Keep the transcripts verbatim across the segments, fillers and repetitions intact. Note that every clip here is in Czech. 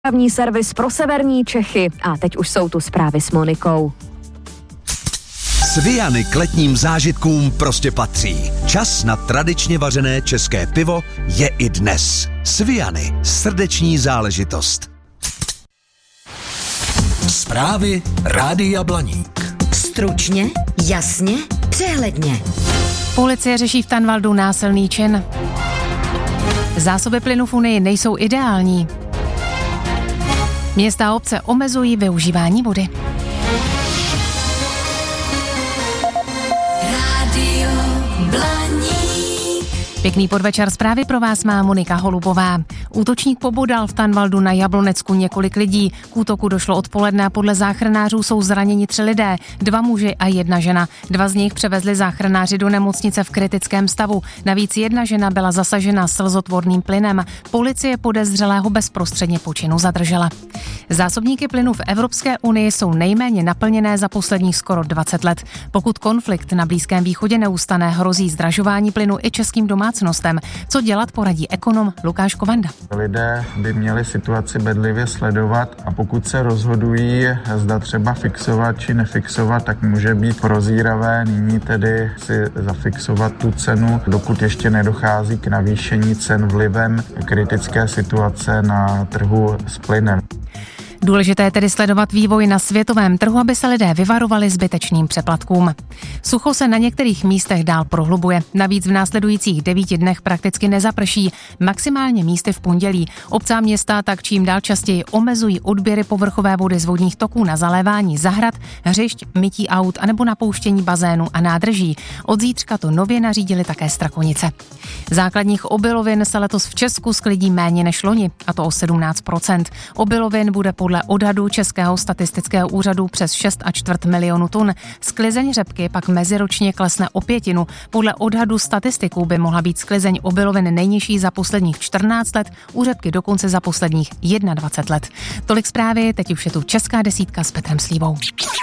Hlavní servis pro severní Čechy a teď už jsou tu zprávy s Monikou. Sviany k letním zážitkům prostě patří. Čas na tradičně vařené české pivo je i dnes. Sviany, srdeční záležitost. Zprávy Rádia Blaník. Stručně, jasně, přehledně. Policie řeší v Tanvaldu násilný čin. Zásoby plynu v Unii nejsou ideální. Města a obce omezují využívání vody. Rádio Blaník. Pěkný podvečer, zprávy pro vás má Monika Holubová. Útočník pobodal v Tanvaldu na Jablonecku několik lidí. K útoku došlo odpoledne a podle záchranářů jsou zraněni tři lidé, dva muži a jedna žena. Dva z nich převezli záchranáři do nemocnice v kritickém stavu. Navíc jedna žena byla zasažena slzotvorným plynem. Policie podezřelého bezprostředně po činu zadržela. Zásobníky plynu v Evropské unii jsou nejméně naplněné za posledních skoro dvacet let. Pokud konflikt na Blízkém východě neustane, hrozí zdražování plynu i českým domácnostem. Co dělat, poradí ekonom Lukáš Kovanda. Lidé by měli situaci bedlivě sledovat a pokud se rozhodují, zda třeba fixovat či nefixovat, tak může být prozíravé nyní tedy si zafixovat tu cenu, dokud ještě nedochází k navýšení cen vlivem kritické situace na trhu s plynem. Důležité je tedy sledovat vývoj na světovém trhu, aby se lidé vyvarovali zbytečným přeplatkům. Sucho se na některých místech dál prohlubuje. Navíc v následujících devíti dnech prakticky nezaprší, maximálně místy v pondělí. Obce a města tak čím dál častěji omezují odběry povrchové vody z vodních toků na zalévání zahrad, hřišť, mytí aut anebo napouštění bazénů a nádrží. Od zítřka to nově nařídili také Strakonice. Základních obilovin se letos v Česku sklidí méně než loni, a to o sedmnáct procent. Obilovin bude podle odhadu Českého statistického úřadu přes šest a čtvrt milionu tun. Sklizeň řepky pak meziročně klesne o pětinu. Podle odhadu statistiků by mohla být sklizeň obilovin nejnižší za posledních čtrnáct let, u řepky dokonce za posledních dvacet jedna let. Tolik zprávy, teď už je tu Česká desítka s Petrem Slívou.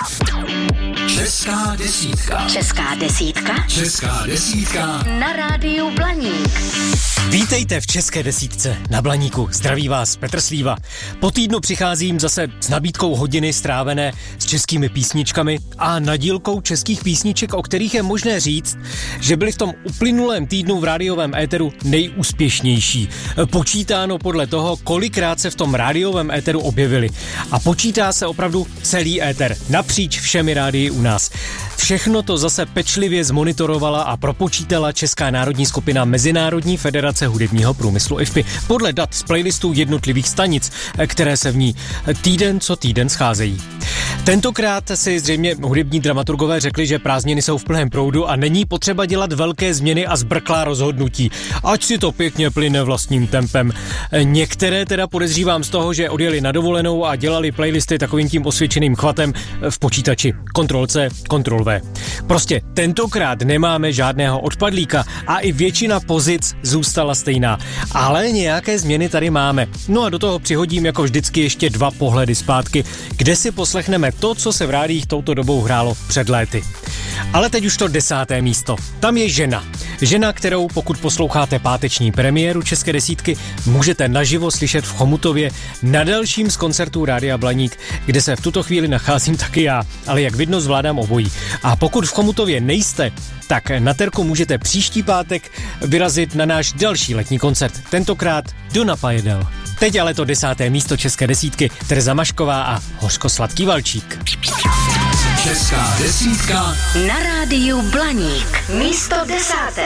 Česká desítka. Česká desítka. Česká desítka. Na rádiu Blaník. Vítejte v České desítce na Blaníku. Zdraví vás Petr Slíva. Po týdnu přicházím zase s nabídkou hodiny strávené s českými písničkami a nadílkou českých písniček, o kterých je možné říct, že byly v tom uplynulém týdnu v rádiovém éteru nejúspěšnější. Počítáno podle toho, kolikrát se v tom rádiovém éteru objevily. A počítá se opravdu celý éter napříč všemi rádii u nás. Všechno to zase pečlivě zmonitorovala a propočítala Česká národní skupina Mezinárodní federace hudebního průmyslu I F P I podle dat z playlistů jednotlivých stanic, které se v ní týden co týden scházejí. Tentokrát si zřejmě hudební dramaturgové řekli, že prázdniny jsou v plném proudu a není potřeba dělat velké změny a zbrklá rozhodnutí. Ať si to pěkně plyne vlastním tempem. Některé teda podezřívám z toho, že odjeli na dovolenou a dělali playlisty takovým tím osvědčeným chvatem v počítači. Kontrol C, kontrol V. Prostě tentokrát nemáme žádného odpadlíka a i většina pozic zůstala stejná. Ale nějaké změny tady máme. No a do toho přihodím jako vždycky ještě dva pohledy zpátky, kde si poslechneme to, co se v rádiích touto dobou hrálo před léty. Ale teď už to desáté místo. Tam je žena. Žena, kterou pokud posloucháte páteční premiéru České desítky, můžete naživo slyšet v Chomutově na dalším z koncertů Rádia Blaník, kde se v tuto chvíli nacházím taky já, ale jak vidno zvládám obojí. A pokud v Chomutově nejste, tak na terku můžete příští pátek vyrazit na náš další letní koncert, tentokrát do Napajedel. Teď ale to desáté místo České desítky, Tereza Mašková a Hořko sladký valčík. Česká desítka Na rádiu Blaník. Místo desáté.